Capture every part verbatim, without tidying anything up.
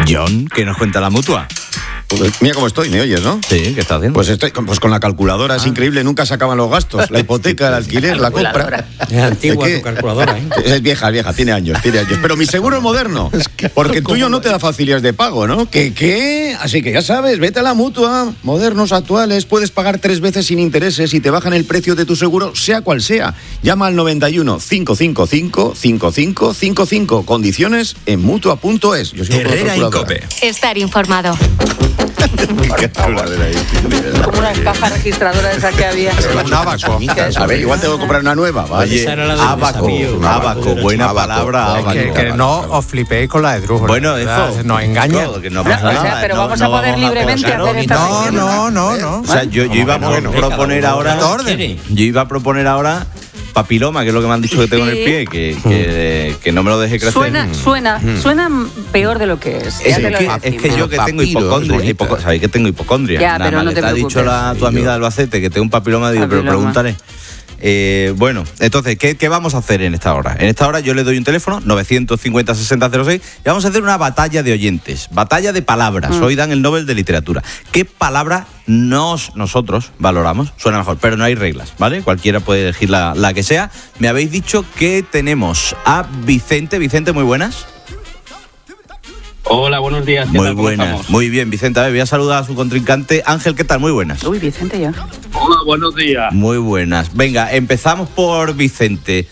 John, ¿qué nos cuenta la Mutua? Pues mira cómo estoy, ¿me oyes, no? Sí, ¿qué estás haciendo? Pues estoy pues con la calculadora, ah. es increíble, nunca se acaban los gastos. La hipoteca, el alquiler, la compra. Es antigua tu calculadora, ¿eh? Es vieja, es vieja, tiene años, tiene años. Pero mi seguro es moderno, porque el tuyo no te da facilidades de pago, ¿no? ¿Qué, qué? Así que ya sabes, vete a la Mutua, modernos, actuales, puedes pagar tres veces sin intereses y te bajan el precio de tu seguro, sea cual sea. Llama al noventa y uno, cinco cinco cinco, cinco cinco cinco cinco. Condiciones en mutua punto es. Herrera en Cope. Estar informado. Como una caja registradora de esa que había. Un abaco. A ver, igual tengo que comprar una nueva. Oye, abaco, abaco, buena palabra. Abaco. Que, que no os flipéis con la de Drújula. Bueno, eso. Nos engaña. Que no pasa nada. O sea, pero no, vamos no a poder vamos libremente a hacer esta No, no, no, no. O sea, yo, yo iba a bueno, proponer ahora. Yo iba a proponer ahora papiloma, que es lo que me han dicho que tengo en el pie, que, que, que no me lo deje crecer. Suena, suena, suena peor de lo que es. Es, que, que, es que yo que tengo hipocondria, hipoco, ¿sabéis que tengo hipocondria? Ya, pero no te, te ha dicho la, tu amiga de Albacete que tengo un papiloma, digo, papiloma. pero preguntaré. Eh, bueno, entonces, ¿qué, ¿qué vamos a hacer en esta hora? En esta hora yo le doy un teléfono, novecientos cincuenta, sesenta cero seis, y vamos a hacer una batalla de oyentes, batalla de palabras. Mm. Hoy dan el Nobel de Literatura. ¿Qué palabra nos, nosotros valoramos? Suena mejor, pero no hay reglas, ¿vale? Cualquiera puede elegir la, la que sea. Me habéis dicho que tenemos a Vicente. Vicente, muy buenas. Hola, buenos días. Muy buenas, muy bien, Vicente. A ver, voy a saludar a su contrincante. Ángel, ¿qué tal? Muy buenas. Uy, Vicente ya. Hola, buenos días. Muy buenas. Venga, empezamos por Vicente.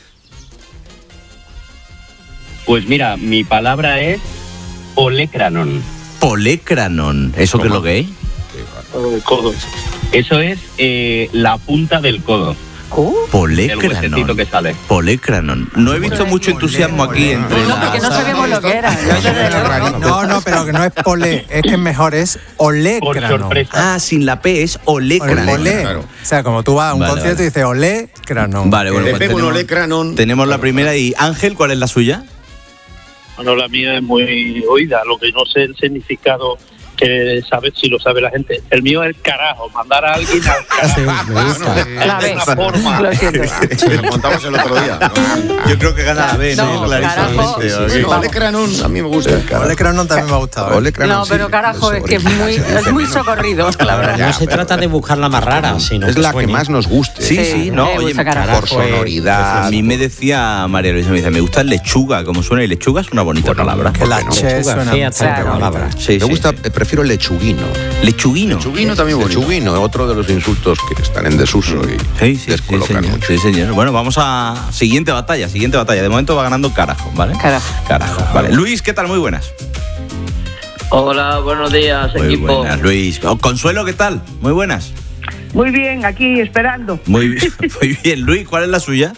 Pues mira, mi palabra es olecranon. Olecranon. ¿Eso qué es lo que es? El codo. Eso es eh, la punta del codo. ¿Oh? Polecranon. Que sale. Polecranon. No he visto mucho entusiasmo aquí entre no, las... No, porque no sabemos lo que era. No, no, pero que no es pole, es que mejor es olecranon. Ah, sin la P es olecranon. Olé. Claro. O sea, como tú vas a un vale, concierto vale. y dices olecranon. Vale, bueno, pues tenemos, olecranon. tenemos la primera. Y Ángel, ¿cuál es la suya? Bueno, la mía es muy oída, lo que no sé el significado, que sabe si lo sabe la gente. El mío es el carajo, mandar a alguien al carajo. Sí, me gusta. La B. Forma. Lo siento. Lo montamos el otro día, ¿no? Yo creo que gana la B, ¿no? No, carajo. Olecranon, a mí me gusta. Olecranon también me ha gustado. ¿eh? No, pero carajo, es que es muy, es muy socorrido. La verdad, no se trata de buscar la más rara, sino es la que más nos guste. Sí, sí, no, oye, por sonoridad. A mí me decía María Luisa, me dice, me gusta lechuga, como suena, y lechuga es una bonita palabra. Que la che suena fíjate palabra. Me gusta, prefiero lechuguino. Lechuguino. Lechuguino también bonito. Lechuguino, otro de los insultos que están en desuso y sí, sí, descolocan sí, señor, mucho. Sí, señor. Bueno, vamos a siguiente batalla, siguiente batalla. De momento va ganando Carajo, ¿vale? Carajo. Carajo, vale. Luis, ¿qué tal? Muy buenas. Hola, buenos días, Muy equipo. buenas, Luis. Oh, Consuelo, ¿qué tal? Muy buenas. Muy bien, aquí esperando. Muy bien, muy bien. Luis, ¿cuál es la suya?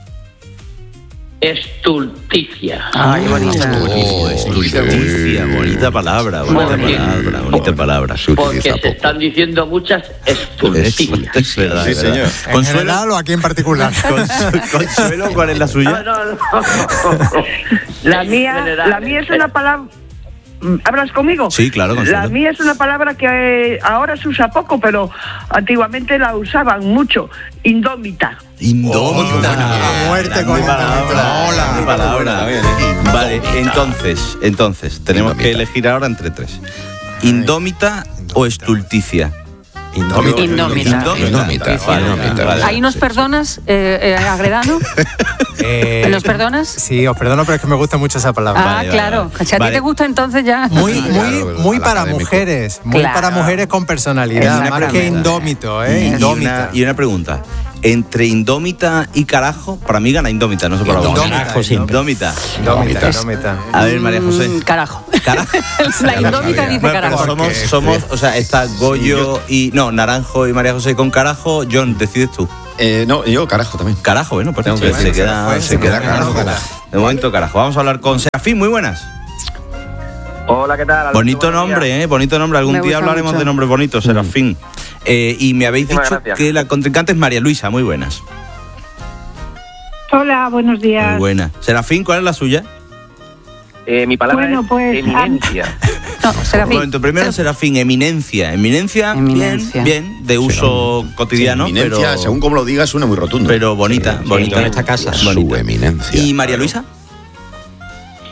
Estulticia. Ay, bonita. Oh, estulticia, bonita palabra, bonita Porque, palabra, bonita palabra. Porque se están diciendo muchas estulticias. Es verdad, sí, señor. ¿En Consuelo, general o aquí en particular? Consuelo, ¿cuál es la suya? No, no, no. La mía, General, la mía es una palabra. ¿Hablas conmigo? Sí, claro, Consuelo. La mía es una palabra que eh, ahora se usa poco, pero antiguamente la usaban mucho. Indómita. Indómita. A muerte con palabra. Hola. Mi palabra. Vale, entonces, entonces, tenemos Indómita. que elegir ahora entre tres. Indómita o estulticia. Indómita. Indómita. Indómita. Indómita. Vale, Indómita. vale. ¿Ahí nos perdonas, eh, eh, Agredano? Eh, ¿Nos perdonas? Sí, os perdono, pero es que me gusta mucho esa palabra. Ah, vale, claro. vale. Si a ti Vale. te gusta, entonces ya. Muy, muy, Claro, muy al para académico. mujeres, muy Claro. para mujeres con personalidad, más que indómito, ¿eh? Y Indómita. una, y una pregunta. Entre indómita y carajo, para mí gana indómita, no sé para vos. Indómita, Carajo siempre. Indómita. Indómita, indómita. A ver, María José. Mm, carajo. Carajo. La indómita dice Bueno, pero carajo. somos, Porque- somos, o sea, está Goyo y. No, Naranjo y María José con carajo. John, decides tú. Eh, no, yo carajo también. Carajo, bueno, pues Tengo que se, decir, se queda, fue, se se queda queda carajo. carajo. De momento, carajo. Vamos a hablar con Serafín, muy buenas. Hola, ¿qué tal? Alberto? Bonito Buenos días. nombre, ¿eh? Bonito nombre. Algún Me día gusta hablaremos mucho. de nombres bonitos, Serafín. Eh, y me habéis Muchísimas dicho gracias. que la contrincante es María Luisa, muy buenas. Hola, buenos Muy días. buena. Serafín, ¿cuál es la suya? Eh, mi palabra Bueno, es pues, eminencia. No, Un Serafín. momento, primero Serafín, eminencia. Eminencia, Eminencia. bien, bien, de uso cotidiano, Eminencia, pero, según como lo digas, suena muy rotundo. pero bonita, Sí, bonita. en esta casa. Su Bonita. eminencia. ¿Y María Luisa?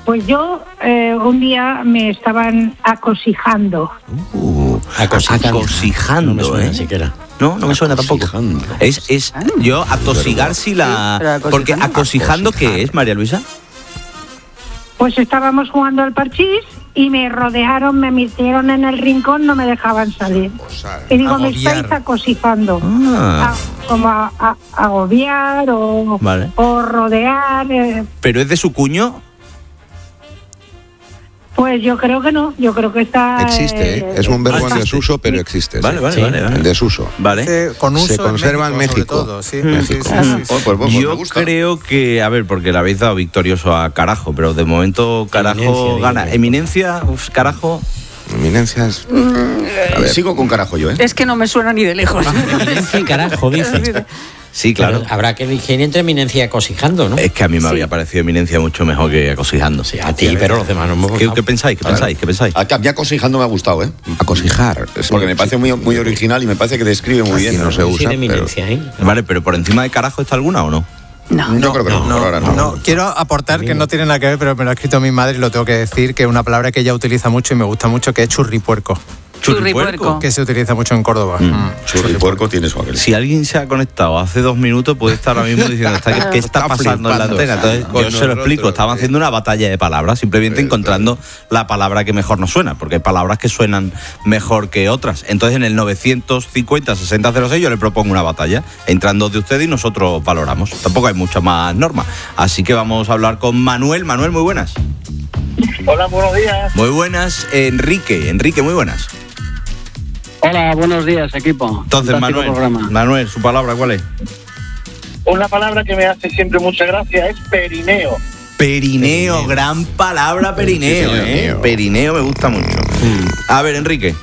Pues yo eh, un día me estaban acosijando. Uh, acosijando, acosijando, no me suena, ¿eh? Siquiera. No, no me suena tampoco. Es, es yo atosigar si la... Porque acosijando, ¿qué es, María Luisa? Pues estábamos jugando al parchís y me rodearon, me metieron en el rincón, no me dejaban salir. Y digo, agobiar. Me estáis acosijando. Ah. A, como a, a, agobiar o, vale. o rodear. Eh. ¿Pero es de su cuño? Pues yo creo que no, yo creo que está... Existe, ¿eh? Es un verbo en desuso, pero existe. Vale, sí. vale, sí. vale, vale. En desuso. Vale. Se, con uso Se conserva en México. En México. Todo, sí. México. Sí, sí, sí, sí. Oh, pues, pues, yo pues creo que, a ver, porque le habéis dado victorioso a Carajo, pero de momento Carajo Eminencia, gana. Digo. Eminencia, uf, Carajo... Eminencias. A ver, sigo con Carajo yo, ¿eh? Es que no me suena ni de lejos. Eminencia y Carajo, dice. Sí, claro. Pero habrá que elegir entre Eminencia y acosijando, ¿no? Es que a mí me sí. había parecido Eminencia mucho mejor que acosijando. Sí, a ti, sí, pero los demás no me ¿Qué, ¿Qué pensáis? ¿Qué pensáis? ¿Qué pensáis? A mí acosijando me ha gustado, ¿eh? Acosijar. Porque me parece muy, muy original y me parece que describe muy bien. No se usa, sí, Eminencia, pero... ¿eh? Vale, pero por encima de Carajo está alguna o no? No, yo creo que no, no, por ahora no. no. Quiero aportar que no tiene nada que ver, pero me lo ha escrito mi madre y lo tengo que decir, que es una palabra que ella utiliza mucho y me gusta mucho, que es churripuerco. Churripuerco. Que se utiliza mucho en Córdoba. Mm. Mm. Churripuerco tiene su aquel. Si alguien se ha conectado hace dos minutos, puede estar ahora mismo diciendo ¿qué está, está pasando en la antena? Entonces, yo se lo explico. Estaban haciendo una batalla de palabras, simplemente sí, encontrando sí. la palabra que mejor nos suena, porque hay palabras que suenan mejor que otras. Entonces, en el novecientos cincuenta sesenta cero seis yo le propongo una batalla. Entran dos de ustedes y nosotros valoramos. Tampoco hay mucha más norma. Así que vamos a hablar con Manuel. Manuel, muy buenas. Hola, buenos días. Muy buenas. Enrique. Enrique, muy buenas. Hola, buenos días, equipo. Entonces, Manuel, programa. Manuel, ¿su palabra cuál es? Una palabra que me hace siempre mucha gracia es perineo. Perineo, perineo. Gran palabra perineo, sí, ¿eh? Perineo me gusta mucho. Mm. A ver, Enrique.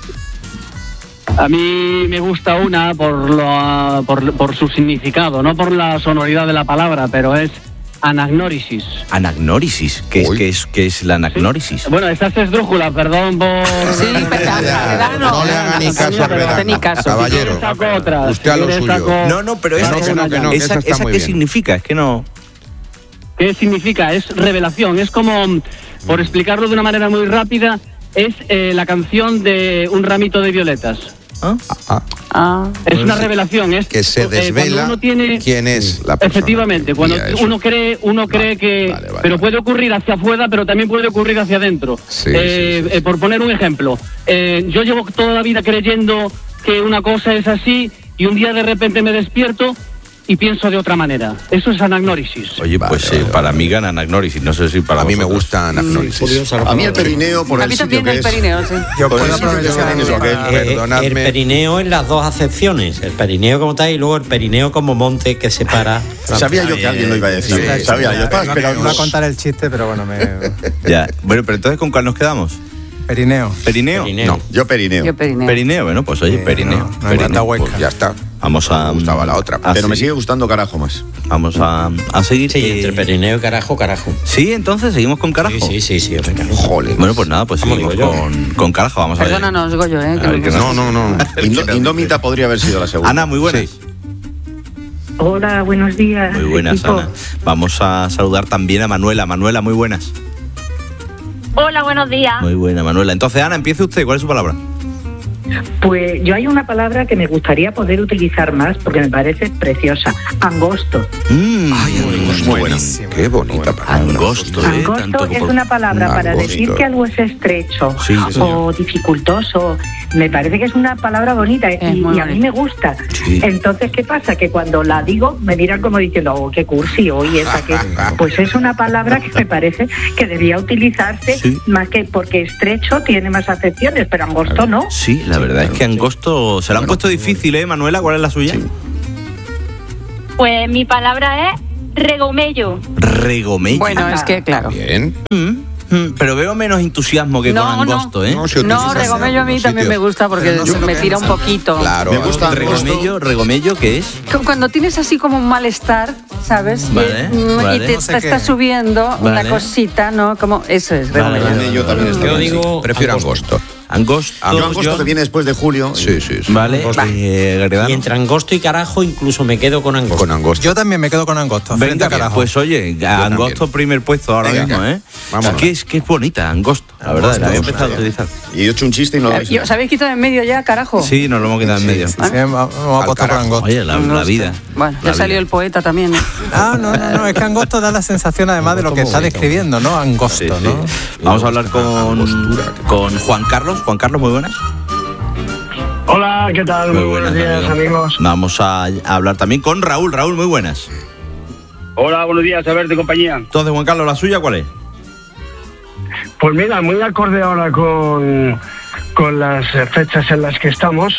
A mí me gusta una por, lo, por, por su significado, no por la sonoridad de la palabra, pero es anagnórisis. ¿Anagnórisis? ¿Qué es, qué es, qué es la anagnórisis? Sí. Bueno, esa es esdrújula, perdón por... Sí, pero no, no le haga ni caso a Redano, caballero. Otra, usted a lo suyo. No, no, pero esa, no, que no, que no, esa, esa ¿qué bien. significa? Es que no... ¿Qué significa? Es revelación, es como, por explicarlo de una manera muy rápida, es eh, la canción de Un ramito de violetas. ¿Ah? Ah. Ah. Es una revelación, es que se desvela eh, uno tiene, quién es la persona. Efectivamente, cuando uno cree, uno vale, cree que, vale, vale, pero vale. puede ocurrir hacia afuera, pero también puede ocurrir hacia adentro. Sí, eh, sí, sí, eh, por poner un ejemplo, eh, yo llevo toda la vida creyendo que una cosa es así y un día de repente me despierto y pienso de otra manera. Eso es anagnórisis. Oye, pues vale, eh, vale, para vale. mí gana anagnórisis. No sé si para a mí vosotros. me gusta anagnórisis. A mí el perineo por a el mí sitio que el es. Perineo, sí. Yo puedo aprovechar eso. Eh, el perineo en las dos acepciones. El perineo como tal y luego el perineo como monte que separa. Sabía yo que alguien lo iba a decir. Sí, sabía, yo estaba esperando. Iba a contar el chiste, pero bueno, me... Ya. Bueno, pero entonces ¿con cuál nos quedamos? Perineo. ¿Perineo? Perineo. No, yo perineo. Yo perineo. Perineo, bueno, pues oye, perineo. No, no perineo. Pues ya está. Vamos a... Me gustaba la otra. Pero me sigue gustando Carajo más. Vamos a, a seguir. Sí, eh... entre perineo y Carajo, Carajo. Sí, entonces seguimos con Carajo. Sí, sí, sí, sí Joder. Bueno, pues nada, pues seguimos con, con Carajo. Vamos a ver. Perdónanos, Goyo, ¿eh? A ver, que no, no, no. Indó, Indómita podría haber sido la segunda. Ana, muy buenas. Sí. Hola, buenos días. Muy buenas, equipo. Ana. Vamos a saludar también a Manuela. Manuela, muy buenas. Hola, buenos días. Muy buena, Manuela. Entonces, Ana, empiece usted. ¿Cuál es su palabra? Pues yo hay una palabra que me gustaría poder utilizar más porque me parece preciosa. Angosto. Mm, Ay, angosto, muy buena. Qué bonita palabra. Angosto, ¿eh? Angosto Tanto es como... una palabra Angosto. para decir que algo es estrecho sí, sí, o dificultoso. Me parece que es una palabra bonita y, y a mí me gusta. Sí. Entonces, ¿qué pasa? Que cuando la digo me miran como diciendo, oh, qué cursi, oye, esa que... Pues es una palabra que me parece que debía utilizarse sí. más que porque estrecho tiene más acepciones, pero angosto no. Sí, la verdad es que angosto se la han puesto difícil, ¿eh, Manuela? ¿Cuál es la suya? Sí. Pues mi palabra es regomello. Regomello. Bueno, es que claro. Bien. Mm, mm, pero veo menos entusiasmo que no, con angosto, no. ¿eh? No, si no regomello a mí también me gusta porque no me tira un poquito. Claro. Me gusta regomello. ¿Regomello qué es? Cuando tienes así como un malestar, ¿sabes? Vale, y, vale. y te, no sé te está subiendo vale. una cosita, ¿no? Como eso es regomello. Vale, yo también estoy Yo digo prefiero angosto. Angosto. Yo angosto que viene después de julio. Sí, sí, sí. Vale. Eh, y entre angosto y carajo incluso me quedo con angosto. Con angosto. Yo también me quedo con angosto. Venga, carajo. Pues oye, angosto también. primer puesto ahora Venga, mismo, ¿eh? Vamos. Que es, que es bonita, angosto. La verdad, la había empezado a utilizar. Y he hecho un chiste y no lo Eh, ¿Os habéis quitado en medio ya, carajo? Sí, nos lo hemos quedado en medio. Sí, sí, vamos a apostar por angosto. Oye, la, la vida. Bueno, ya La salió vida. el poeta también. ¿eh? Ah, no, no, no, es que angosto da la sensación además de lo que está describiendo, ¿no? Angosto, Sí, sí. ¿no? Vamos a hablar con, con Juan Carlos. Juan Carlos, muy buenas. Hola, ¿qué tal? Muy, buenos días, amigo. amigos. Vamos a, a hablar también con Raúl. Raúl, muy buenas. Hola, buenos días, a ver, de compañía. Entonces, Juan Carlos, ¿la suya cuál es? Pues mira, muy acorde ahora con, con las fechas en las que estamos.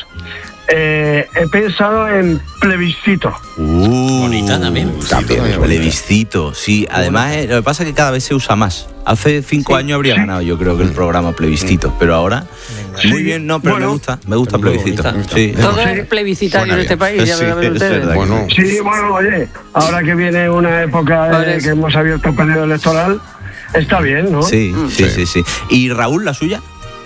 Eh, he pensado en plebiscito. Uh, Bonita también. También, plebiscito, sí. Además, eh, lo que pasa es que cada vez se usa más. Hace cinco Sí, años habría sí. ganado, yo creo, que el programa plebiscito, pero ahora muy bien, no, pero Bueno, me gusta, me gusta muy plebiscito. bonita. Sí. Todo es plebiscitario en este país, ya Sí, lo ven es ustedes. verdad. Bueno, Sí, bueno, oye, ahora que viene una época Por eh, eso. que hemos abierto el periodo electoral, está bien, ¿no? Sí, sí, sí, sí. ¿Y Raúl, la suya?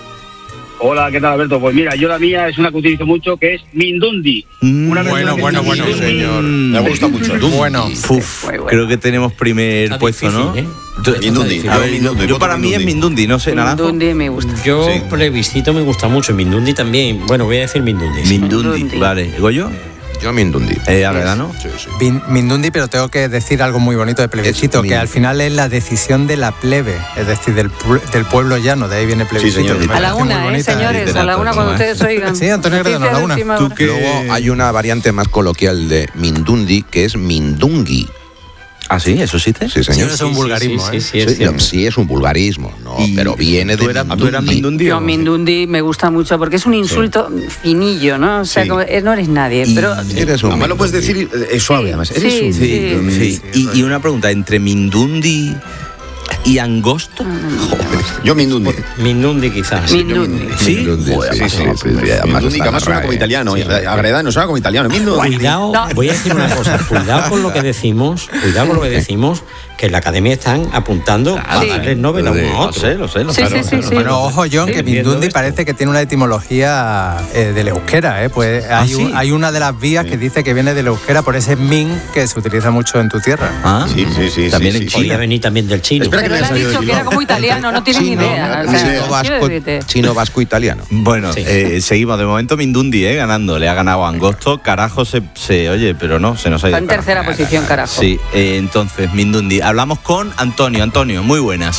Hola, ¿qué tal, Alberto? Pues mira, yo la mía es una que utilizo mucho, que es Mindundi. Mm, Una bueno, persona que bueno, dice bueno, Mindundi. señor. Me gusta mucho. Bueno, Uf, Muy bueno. creo que tenemos primer Está puesto, ¿no? difícil, ¿eh? Tú- Mindundi. A ver, Mindundi, yo voto para mí es Mindundi. Mindundi, no sé, Naranjo. Mindundi me gusta. Yo Sí. plebiscito me gusta mucho, Mindundi también. Bueno, voy a decir Mindundi. sí. Mindundi, Mindundi. vale. ¿Goyo? yo Mindundi. Eh, Agredano. Sí, sí. Bin- Mindundi, pero tengo que decir algo muy bonito de plebiscito, Es mi- que al final es la decisión de la plebe, es decir, del, pu- del pueblo llano, de ahí viene plebiscito. señor. Me A la parece muy una, ¿eh, bonita. señores? A la una cuando ustedes oigan. Sí, Antonio Agredano, a la Noticias de una. última Tú hora. que- Luego hay una variante más coloquial de Mindundi que es Mindungi. ¿Ah, sí? ¿Eso existe? Sí, Sí, señor. eso es un vulgarismo, sí, ¿eh? sí, sí, Sí, es cierto. sí, es un vulgarismo, ¿no? Y- Pero viene de ¿Tú eras, tú eras Mindundi? Yo o- Mindundi me gusta mucho porque es un insulto finillo, ¿no? O sea, Sí. como, eh, no eres nadie, Y- pero Eres un Además lo puedes decir eh, es suave, además. Eres Sí, un sí. Sí, sí. Y, y una pregunta, ¿entre Mindundi y Angosto? Yo Mindundi. Mindundi quizás. Mindundi. ¿Sí? Mindundi, Joder, sí, sí, además, sí, sí, además Mindundi, que está además suena RAE. como italiano. Agredano suena como italiano. Mindundi. Cuidado, No. voy a decir una cosa, cuidado con lo que decimos, cuidado con lo que decimos, que en la academia están apuntando a Sí. darle el Nobel a uno a Lo otro. sé, lo sé, lo Sí, sé. sí, sí, sí. Bueno, ojo, John, que Entiendo Mindundi esto. parece que tiene una etimología eh, del euskera, ¿eh? Pues hay, ¿Ah, sí? un- hay una de las vías que dice que viene del euskera por ese min que se utiliza mucho en tu tierra. Ah, Sí, sí, sí. También sí, en sí. Podría China. venir también del chino. Espera que Pero me él haya ha salido dicho de que era Bilbao. como italiano, no tiene ni Chino, idea. O sea, chino, quiero vasco, decirte. chino, vasco, italiano. Bueno, Sí. eh, seguimos. De momento Mindundi, ¿eh? Ganando. Le ha ganado a Angosto. Carajo se, se oye, pero no, se nos ha ido. Está en el carajo. tercera posición, carajo. Sí, eh, entonces, Mindundi. Hablamos con Antonio. Antonio, muy buenas.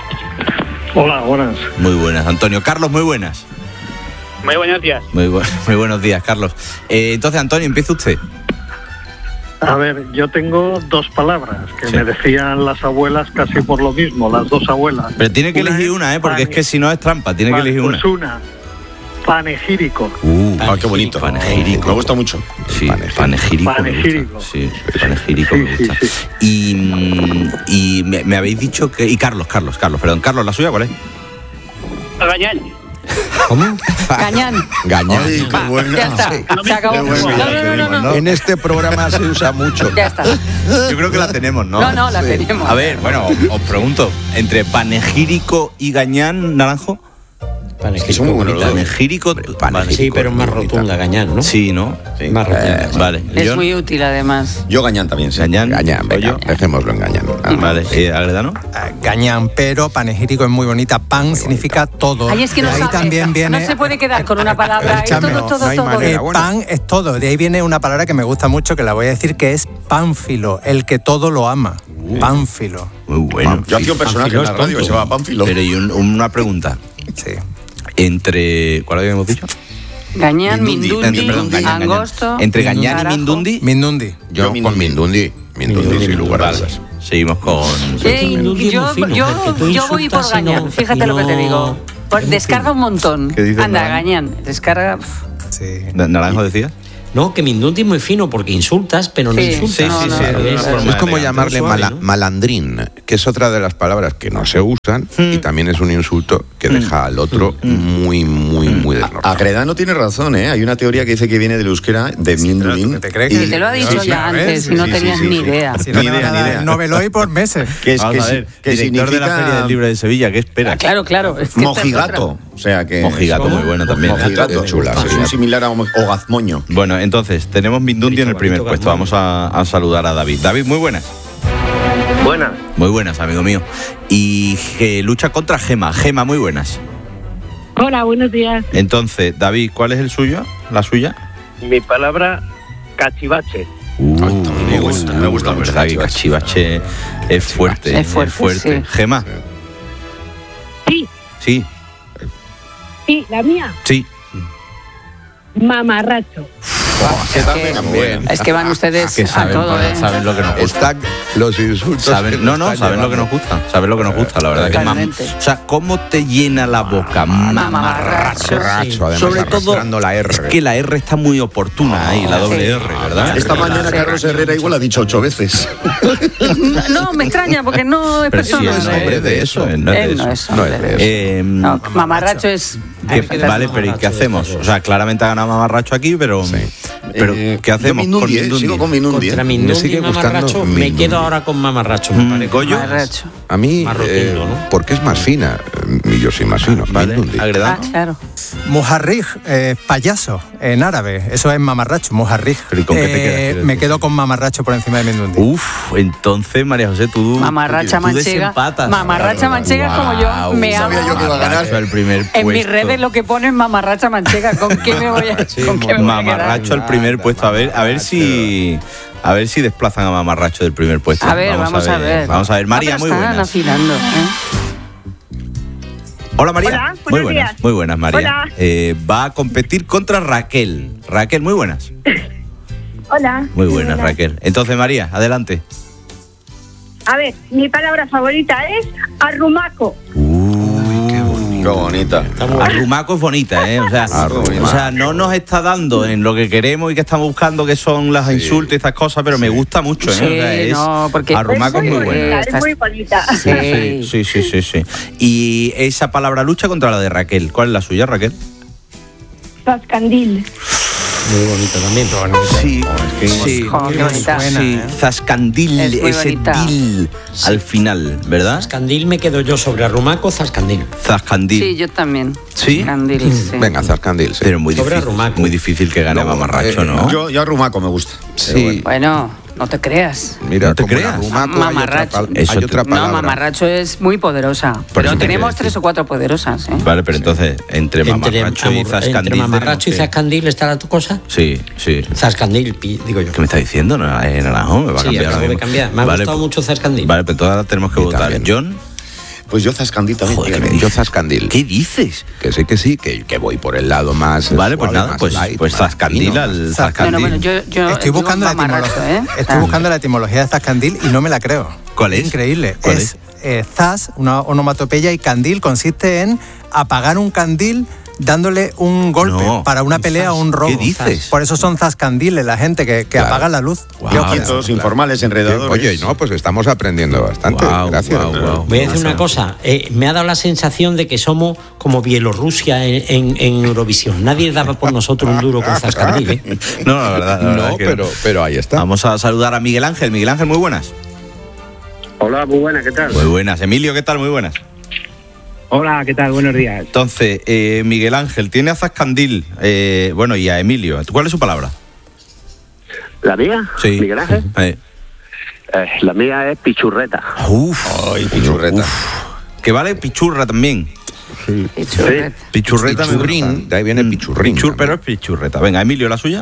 Hola, buenas. Muy buenas, Antonio. Carlos, muy buenas. Muy buenos días. Muy, bu- muy buenos días, Carlos. Eh, entonces, Antonio, empieza usted. A ver, yo tengo dos palabras que Sí. me decían las abuelas casi por lo mismo, las dos abuelas. Pero tiene que Una elegir es una, ¿eh? Porque es pane- que si no es trampa. Tiene que Vale, elegir una. pues una, panegírico. Uh, Ah, qué bonito. Panegírico. Me gusta mucho. Sí, panegírico. me Panegírico. gusta. Sí, panegírico Sí, me sí, gusta. sí. Y, mm, y me, me habéis dicho que. Y Carlos, Carlos, Carlos, perdón. Carlos, ¿la suya cuál es? Gañán. ¿Cómo? Gañán. Gañán. Ay, qué buena. Ya está. Sí. Se acabó. Qué bueno, No, ya no, no, tenemos, no, no. ¿no? En este programa se usa mucho. Ya está. Yo creo que la tenemos, ¿no? No, no, la tenemos. A ver, bueno, os, os pregunto. ¿Entre panegírico y gañán, Naranjo? Panegírico. Son muy buenos los dos. Panegírico. vale. Sí, pero es más rotunda, Gañán, ¿no? Sí, ¿no? Sí. Más rotunda. Eh, vale. Es John, muy útil, además. Yo Gañán también, sí. Gañán. Gañán, venga, Goyo. dejémoslo en Gañán. Ah, Vale. Eh, ¿Agredano? Ah, Gañán, pero panegírico es muy bonita. Pan significa todo. Ay, es que no De ahí sabe. también viene. No se puede quedar con una palabra. Es Escúchame, todo, todo, no hay todo. manera. Eh, bueno. pan es todo. De ahí viene una palabra que me gusta mucho, que la voy a decir, que es pánfilo, el que todo lo ama. Pánfilo. Muy bueno. Yo hacía un personaje en la radio que se llama Pánfilo. Pero y un- una pregunta. Sí. Entre. ¿Cuál habíamos dicho? Gañán, Mindundi. Mindundi, Eh, perdón, Gañán, Gañán. Angosto. Entre Gañán y Carajo. Mindundi. Mindundi. Yo Yo con Mindundi. Mindundi, sin lugar a Vale. dudas. Seguimos con. Eh, Mindundi es yo, muy fino, yo, porque tú yo voy por insultas y no- Gañán, fíjate y lo que te no- digo. Por- descarga un montón. ¿Qué dices, Anda, Naranjo? Gañán, descarga. pf, Sí. ¿Naranjo decía? No, que Mindundi es muy fino porque insultas, pero no Sí. insultas. Sí, sí, No, sí, no, no, es, no, es no, como no, llamarle suave, mala- ¿no? malandrín, que es otra de las palabras que no se usan y también es un insulto que deja al otro muy, muy, muy desnortado. Agredano tiene razón, ¿eh? Hay una teoría que dice que viene del euskera, de Mindulín. ¿Te crees que- Y te lo ha dicho ya antes y no tenías ni idea. Si no Ni te van idea, a ni dar idea. el Nobel hoy por meses. Que es, Vamos que, a si- ver, que director de la significa Feria del Libro de Sevilla, ¿qué esperas? Ah, claro, claro. Es que mojigato. O sea que... Mojigato, muy bueno también. Mojigato, Es chula, es sí. un similar a o gazmoño. Bueno, entonces, tenemos Mindundi en el primer puesto. Vamos a, a saludar a David. David, muy buenas. Buenas. Muy buenas, amigo mío. Y que lucha contra Gema. Gema, muy buenas. Hola, buenos días. Entonces, David, ¿cuál es el suyo? ¿La suya? Mi palabra, cachivache. me gusta, me gusta. La verdad que cachivache es fuerte. Es fuerte, sí. Gema, Sí, sí, sí, la mía. sí. Mamarracho. También. Es que van ustedes Que a saben, todo, ¿eh? saben lo que nos gusta. Están los insultos. que Saben, no, nos no, están saben lo que llevando. nos gusta. Saben lo que nos gusta, la verdad. Que mam- Totalmente. o sea, ¿cómo te llena la boca? Mamarracho. Mamarracho, además, Sobre todo, arrastrando la R. es que la R está muy oportuna ahí, la doble R, ¿verdad? Esta mañana Carlos Herrera igual ha dicho ocho veces. No, me extraña porque no es Pero sí, persona. el nombre es de eso. No es de Él no eso. es hombre de eso. Eh, No, mamarracho es... que- vale, pero ¿y qué hacemos? O sea, claramente ha ganado Mamarracho aquí, pero, pero Eh, ¿qué hacemos? yo Minundi, con eh, Minundi? sigo con Minundi. Contra eh. Mindundi Me sigue y gustando Mamarracho, me Mindundi. quedo ahora con Mamarracho. Me Mm, parece. ¿Goyo? Mamarracho. A mí, Más rotundo, eh, ¿no? porque es más fina, eh, y yo soy más fino. Vale, Mindundi. agredano. Ah, claro. Mujarrij, eh, payaso, en árabe. Eso es mamarracho, mujarrij. ¿Pero y con qué te quedas, quieres me decir? quedo con mamarracho por encima de Mindundi. Uf, entonces, María José, tú, Mamarracha tú manchega. desempatas. Mamarracha manchega es como yo. Guau, Me sabía amo. yo que iba a ganar. Mamarracho al primer En mis puesto. redes lo que ponen mamarracha manchega. ¿Con qué me voy a, con qué me voy a quedar? Mamarracho al primer puesto. A ver, a ver si a ver si desplazan a Mamarracho del primer puesto. A ver, vamos a ver. Vamos a ver, María, Ah, pero muy están buenas. afilando, ¿eh? Hola María. Hola, muy buenos buenas, días. muy buenas María. Hola. Eh, va a competir contra Raquel. Raquel, muy buenas. Hola. Muy buenas, Raquel. Entonces María, adelante. A ver, mi palabra favorita es arrumaco. Qué bonita. Arrumaco es bonita, ¿eh? O sea, o sea, no nos está dando en lo que queremos y que estamos buscando, que son las insultos y estas cosas, pero me gusta mucho, ¿eh? Sí, O sea, es- no, porque- Arrumaco es muy bonita, buena. es muy bonita. Sí, sí, sí, sí, sí, sí. Y esa palabra lucha contra la de Raquel. ¿Cuál es la suya, Raquel? Zascandil. Muy bonito también. Sí, sí, Jo, qué bonita. sí. Zascandil, Es muy ese bonita. dil al final, ¿verdad? Zascandil me quedo yo sobre Arrumaco, Zascandil. Zascandil. Sí, yo también. ¿Sí? Zascandil, sí. Venga, Zarcandil, sí. Pero muy Sobre difícil, Arrumaco. muy difícil que gane No, Mamarracho, eh, ¿no? Yo, yo arrumaco me gusta. Sí. Bueno, no te creas. Mira, No te como en creas. Arrumaco hay Mamarracho. otra, pal- Eso hay te- otra No, palabra. mamarracho es muy poderosa. Pero eso te tenemos quiero tres o cuatro poderosas, ¿eh? Vale, pero entonces, entre Entre, Mamarracho y amor- Zascandil. entre Mamarracho y tenemos que- Zascandil está la tu cosa. Sí, sí. Zascandil, pi- digo yo. ¿Qué me está diciendo? No, eh, Naranjo me va a Sí, cambiar ahora acabo de mismo. cambiar. Me ha Vale, gustado pues- mucho Zascandil. Vale, pero entonces ahora tenemos que Y votar. también. John, Pues yo Zascandil también. Joder, fíjate. ¿qué me Yo Zascandil. ¿qué dices? Que sí, que sí, que, que voy por el lado más. Vale, pues suave, nada, más pues, light, pues más Zascandil fino. al Bueno, Zascandil. bueno, yo, yo Estoy digo buscando, la mamarracho, etimología, ¿eh? estoy Ah. buscando la etimología de Zascandil y no me la creo. ¿Cuál es? Increíble. ¿Cuál es eh, zas, una onomatopeya, y candil consiste en apagar un candil dándole un golpe No, para una pelea o un robo. ¿Qué dices? Por eso son zascandiles, la gente que, que Claro. apaga la luz. Guau. Yo quiero- Quietos, informales, enredadores. Oye, no, pues estamos aprendiendo bastante. Guau, Gracias. guau, guau. Voy a decir una cosa, eh, me ha dado la sensación de que somos como Bielorrusia en, en- en Eurovisión. Nadie daba por nosotros un duro con Zascandil, ¿eh? No, la verdad, la verdad No, que pero, pero ahí está. Vamos a saludar a Miguel Ángel. Miguel Ángel, muy buenas. Hola, muy buena, ¿qué tal? Muy buenas. Emilio, ¿qué tal? Muy buenas. Hola, ¿qué tal? Buenos días. Entonces, eh, Miguel Ángel tiene a Zascandil, eh, bueno, y a Emilio. ¿Cuál es su palabra? ¿La mía? Sí. ¿Miguel Ángel? Eh. Eh, la mía es pichurreta. Uf. Ay, pichurreta. Que vale pichurra también. Pichurreta. Pichurreta me Pichurrín, gusta. de ahí viene pichurrín. Pichur, pero es pichurreta. Venga, Emilio, ¿la suya?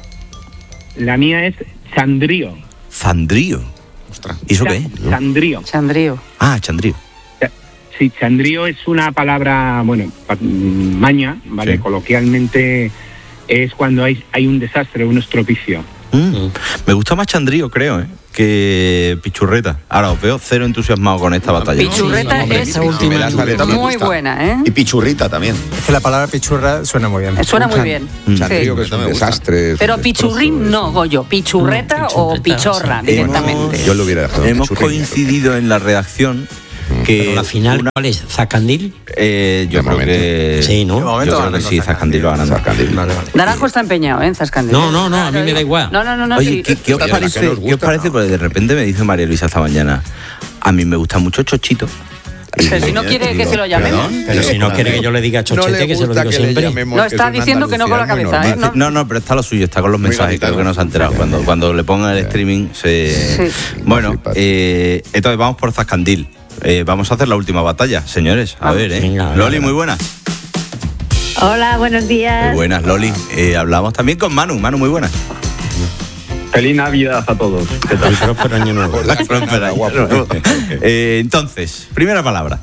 La mía es Chandrío. Zandrío. ¿Y eso qué es? Chandrío. Chandrío. Ah, chandrío. Sí, chandrío es una palabra, bueno, pa- mm, maña, ¿vale? Sí. Coloquialmente es cuando hay, hay un desastre, un estropicio. Mm. Me gusta más chandrío, creo, ¿eh? que pichurreta. Ahora os veo cero entusiasmado con esta batalla. Pichurreta no, es muy buena, ¿eh? Y pichurrita también. Es que la palabra pichurra suena muy bien. Suena muy bien. Chandrío, que es un desastre. Pero pichurrín no, Goyo. Pichurreta o pichorra, sí, directamente. Yo lo hubiera dejado. Hemos coincidido en la redacción que pero la final, una... ¿cuál es? ¿Zacandil? Eh, yo de creo momento. que Sí, ¿no? Yo creo que sí, Zacandil va ganando. Zacandil. Vale, vale. Naranjo está empeñado, ¿eh? En Zacandil. No, no, no, a mí me da igual. No, no, no, no. Oye, Sí. ¿qué, qué os Oye, parece? ¿qué nos gusta, ¿Qué os parece? no? Porque de repente me dice María Luisa esta mañana, a mí me gusta mucho Chochito. Pero si no quiere que se lo llamen. ¿Perdón? Pero si no quiere que yo le diga Chochete, no que se lo digo siempre. No, está diciendo que no con la cabeza, ¿eh? No, no, pero está lo suyo, está con los mensajes, creo que no se ha enterado. Cuando, cuando le pongan el streaming se... Sí. Bueno, eh, entonces vamos por Zacandil. Eh, vamos a hacer la última batalla, señores. A ver, ¿eh? Venga, Loli, venga. muy buenas. Hola, buenos días. Muy buenas, Loli. Eh, hablamos también con Manu. Manu, muy buenas. Feliz Navidad a todos. ¿Qué tal? Próspero año nuevo. Hola, próspero año nuevo. Eh, entonces, primera palabra.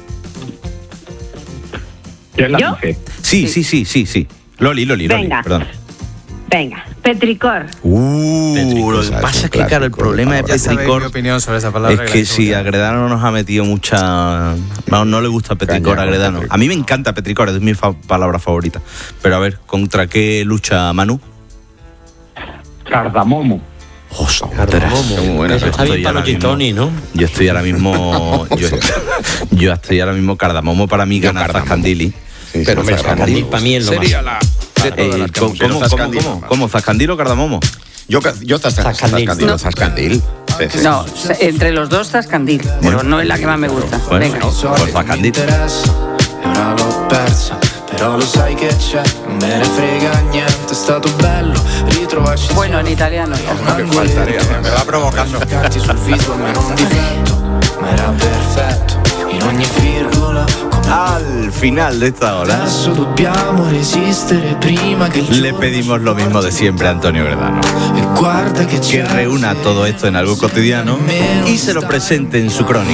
¿Quién la ¿Yo? dice? Sí, sí, sí, sí, sí. Loli, Loli, Loli, Venga. perdón. Venga, petricor. Uh, Petricor, lo que ¿sabes? pasa Un es que, claro, el clásico de problema de Ya sabéis mi Petricor opinión sobre esa palabra. es la que he si dicho a Gredano nos ha metido mucha... No, no le gusta Petricor Caña a con Gredano. Petricor. A mí me encanta Petricor, es mi fa- palabra favorita. Pero a ver, ¿contra qué lucha Manu? Cardamomo. Cardamomo. Muy buena, Eso está estoy bien para ahora los gin mismo- tonic, ¿no? Yo estoy ahora mismo... yo, yo estoy ahora mismo Cardamomo para mí Yo gana Cardamomo. Zascandili. Sí, Pero sí, Zacandil para mí es lo sería más. la de todas Eh, las que ¿Cómo, hemos cómo, hecho. cómo, cómo, cómo? ¿Zascandil o Cardamomo? Yo, yo Zas- Zascandil. Zascandil. No. Zascandil. Sí, sí. No, entre los dos Zascandil, pero no es la que más me gusta. Bueno, Venga. pues Zascandil. E ora l'ho persa, però lo sai che c'è, non me ne frega niente, è stato bello ritrovarci. Bueno, en italiano. Una che faltaría, Me va provocando. Cercarti sul viso almeno un difetto, ma era perfetto, in ogni virgola. Al final de esta hora Adesso dobbiamo resistere prima che il le pedimos lo mismo de siempre a Antonio Gredano. e guarda che Que c'è. reúna todo esto en algo cotidiano y se lo presente en su crónica.